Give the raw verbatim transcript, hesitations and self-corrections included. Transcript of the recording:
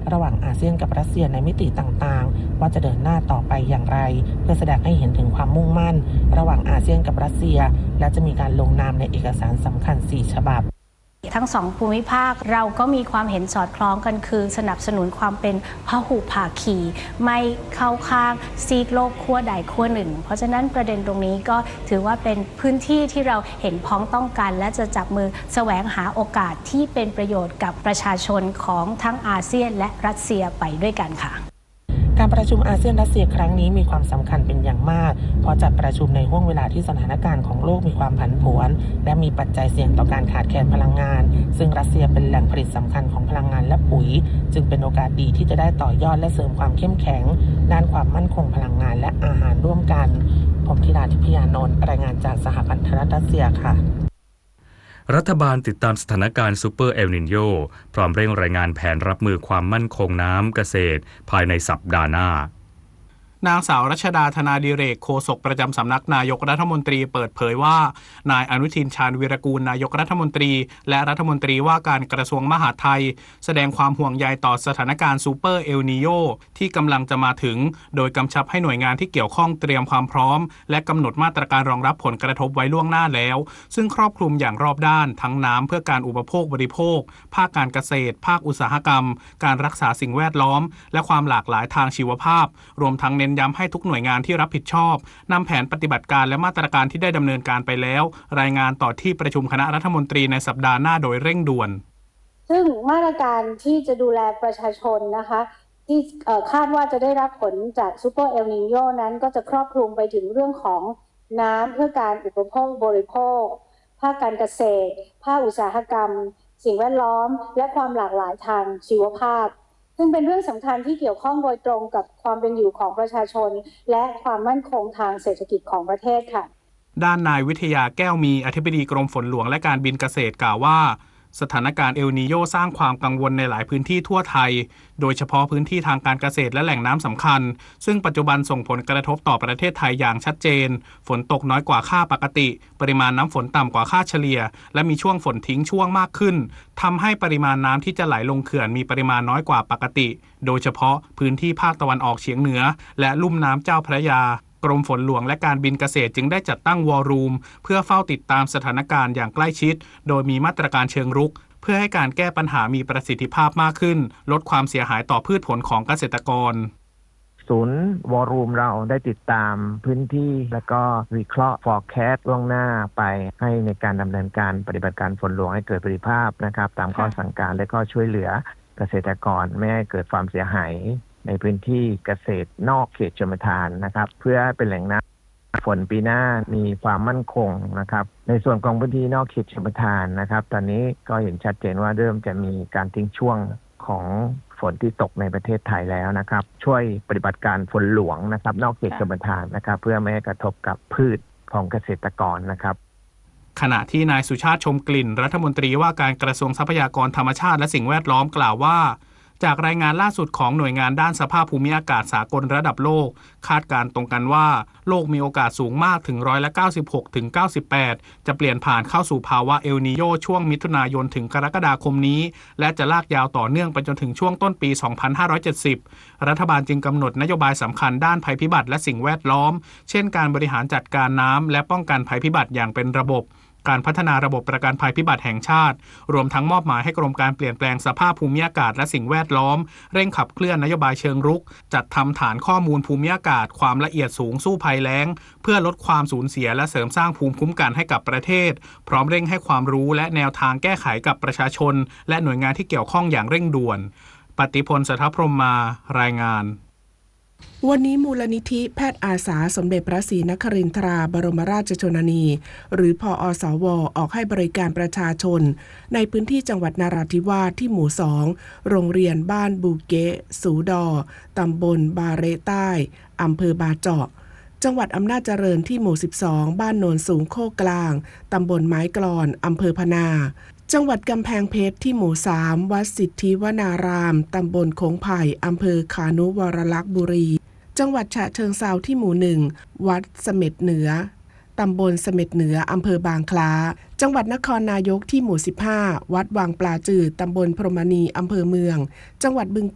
ระหว่างอาเซียนกับรัสเซียในมิติต่างๆว่าจะเดินหน้าต่อไปอย่างไรเพื่อแสดงให้เห็นถึงความมุ่งมั่นระหว่างอาเซียนกับรัสเซียและจะมีการลงนามในเอกสารสำคัญสี่ฉบับทั้งสองภูมิภาคเราก็มีความเห็นสอดคล้องกันคือสนับสนุนความเป็นพหุภาคีไม่เข้าข้างซีกโลกขั้วใดขั้วหนึ่งเพราะฉะนั้นประเด็นตรงนี้ก็ถือว่าเป็นพื้นที่ที่เราเห็นพ้องต้องกันและจะจับมือแสวงหาโอกาสที่เป็นประโยชน์กับประชาชนของทั้งอาเซียนและรัสเซียไปด้วยกันค่ะการประชุมอาเซียนรัสเซียครั้งนี้มีความสำคัญเป็นอย่างมากเพราะจัดประชุมในห่วงเวลาที่สถานการณ์ของโลกมีความผันผวนและมีปัจจัยเสี่ยงต่อการขาดแคลนพลังงานซึ่งรัสเซียเป็นแหล่งผลิตสำคัญของพลังงานและปุ๋ยจึงเป็นโอกาสดีที่จะได้ต่อยอดและเสริมความเข้มแข็งด้านความมั่นคงพลังงานและอาหารร่วมกันผมธิดาทิพยานนท์รายงานจากสหพันธรัฐรัสเซียค่ะรัฐบาลติดตามสถานการณ์ซูเปอร์เอลนิโญพร้อมเร่งรายงานแผนรับมือความมั่นคงน้ำเกษตรภายในสัปดาห์หน้านางสาวรัชดาธนาดิเรกโฆษกประจำสำนักนายกรัฐมนตรีเปิดเผยว่านายอนุทินชาญวีรกูลนายกรัฐมนตรีและรัฐมนตรีว่าการกระทรวงมหาดไทยแสดงความห่วงใยต่อสถานการณ์ซูเปอร์เอลนีโญที่กำลังจะมาถึงโดยกำชับให้หน่วยงานที่เกี่ยวข้องเตรียมความพร้อมและกำหนดมาตรการรองรับผลกระทบไว้ล่วงหน้าแล้วซึ่งครอบคลุมอย่างรอบด้านทั้งน้ำเพื่อการอุปโภคบริโภคภาคการเกษตรภาคอุตสาหกรรมการรักษาสิ่งแวดล้อมและความหลากหลายทางชีวภาพรวมทั้งเน้นย้ำให้ทุกหน่วยงานที่รับผิดชอบนำแผนปฏิบัติการและมาตรการที่ได้ดำเนินการไปแล้วรายงานต่อที่ประชุมคณะรัฐมนตรีในสัปดาห์หน้าโดยเร่งด่วนซึ่งมาตรการที่จะดูแลประชาชนนะคะที่คาดว่าจะได้รับผลจากซูเปอร์เอลนีโญนั้นก็จะครอบคลุมไปถึงเรื่องของน้ำเพื่อการอุปโภคบริโภคภาคการเกษตรภาคอุตสาหกรรมสิ่งแวดล้อมและความหลากหลายทางชีวภาพซึ่งเป็นเรื่องสำคัญที่เกี่ยวข้องโดยตรงกับความเป็นอยู่ของประชาชนและความมั่นคงทางเศรษฐกิจของประเทศค่ะด้านนายวิทยาแก้วมีอธิบดีกรมฝนหลวงและการบินเกษตรกล่าวว่าสถานการณ์เอลนีโญสร้างความกังวลในหลายพื้นที่ทั่วไทยโดยเฉพาะพื้นที่ทางการเกษตรและแหล่งน้ำสำคัญซึ่งปัจจุบันส่งผลกระทบต่อประเทศไทยอย่างชัดเจนฝนตกน้อยกว่าค่าปกติปริมาณน้ำฝนต่ำกว่าค่าเฉลี่ยและมีช่วงฝนทิ้งช่วงมากขึ้นทำให้ปริมาณน้ำที่จะไหลลงเขื่อนมีปริมาณน้อยกว่าปกติโดยเฉพาะพื้นที่ภาคตะวันออกเฉียงเหนือและลุ่มน้ำเจ้าพระยากรมฝนหลวงและการบินเกษตรจึงได้จัดตั้งวอลลุ่มเพื่อเฝ้าติดตามสถานการณ์อย่างใกล้ชิดโดยมีมาตรการเชิงรุกเพื่อให้การแก้ปัญหามีประสิทธิภาพมากขึ้นลดความเสียหายต่อพืชผลของเกษตรกรศูนย์วอลลุ่มเราได้ติดตามพื้นที่แล้วก็วิเคราะห์ forecast ล่วงหน้าไปให้ในการดำเนินการปฏิบัติการฝนหลวงให้เกิดประสิทธิภาพนะครับตามข้อสั่งการและก็ช่วยเหลือเกษตรกรไม่ให้เกิดความเสียหายในพื้นที่เกษตรนอกเขตชลประทานนะครับเพื่อเป็นแหล่งน้ำฝนปีหน้ามีความมั่นคงนะครับในส่วนของพื้นที่นอกเขตชลประทานนะครับตอนนี้ก็เห็นชัดเจนว่าเริ่มจะมีการทิ้งช่วงของฝนที่ตกในประเทศไทยแล้วนะครับช่วยปฏิบัติการฝนหลวงนะครับนอกเขตชลประทานนะครับเพื่อไม่ให้กระทบกับพืชของเกษตรกรนะครับขณะที่นายสุชาติชมกลิ่นรัฐมนตรีว่าการกระทรวงทรัพยากรธรรมชาติและสิ่งแวดล้อมกล่าวว่าจากรายงานล่าสุดของหน่วยงานด้านสภาพภูมิอากาศสากลระดับโลกคาดการณ์ตรงกันว่าโลกมีโอกาสสูงมากถึงร้อยละเก้าสิบหกถึงเก้าสิบแปดจะเปลี่ยนผ่านเข้าสู่ภาวะเอลนีโญช่วงมิถุนายนถึงกรกฎาคมนี้และจะลากยาวต่อเนื่องไปจนถึงช่วงต้นปีสองพันห้าร้อยเจ็ดสิบรัฐบาลจึงกำหนดนโยบายสำคัญด้านภัยพิบัติและสิ่งแวดล้อมเช่นการบริหารจัดการน้ำและป้องกันภัยพิบัติอย่างเป็นระบบการพัฒนาระบบประกันภัยพิบัติแห่งชาติรวมทั้งมอบหมายให้กรมการเปลี่ยนแปลงสภาพภูมิอากาศและสิ่งแวดล้อมเร่งขับเคลื่อนนโยบายเชิงรุกจัดทำฐานข้อมูลภูมิอากาศความละเอียดสูงสู้ภัยแล้งเพื่อลดความสูญเสียและเสริมสร้างภูมิคุ้มกันให้กับประเทศพร้อมเร่งให้ความรู้และแนวทางแก้ไขกับประชาชนและหน่วยงานที่เกี่ยวข้องอย่างเร่งด่วนปฏิพล สัทธพรหมมารายงานวันนี้มูลนิธิแพทย์อาสาสมเด็จพระศรีนครินทราบรมราชชนนีหรือพอสวออกให้บริการประชาชนในพื้นที่จังหวัดนราธิวาสที่หมู่สองโรงเรียนบ้านบูเกะสูดอตำบลบาเรใต้อำเภอบาเจาะจังหวัดอำนาจเจริญที่หมู่สิบสองบ้านโนนสูงโคกกลางตำบลไม้กลอนอำเภอพนาจังหวัดกำแพงเพชรที่หมู่สามวัดสิทธิวนารามตำบลโขงไผ่อำเภอขานุวรลักษณ์บุรีจังหวัดฉะเชิงเทราที่หมู่หนึ่งวัดเสม็ดเหนือตำบลเสม็ดเหนืออำเภอบางคล้าจังหวัดนครนายกที่หมู่สิบห้าวัดวังปลาจืดตำบลพรหมณีอำเภอเมืองจังหวัดบึง